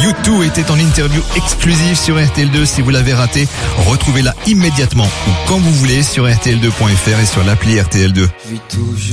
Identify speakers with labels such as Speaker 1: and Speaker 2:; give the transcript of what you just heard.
Speaker 1: U2 était en interview exclusive sur RTL2. Si vous l'avez raté, retrouvez-la immédiatement ou quand vous voulez sur RTL2.fr et sur l'appli RTL2.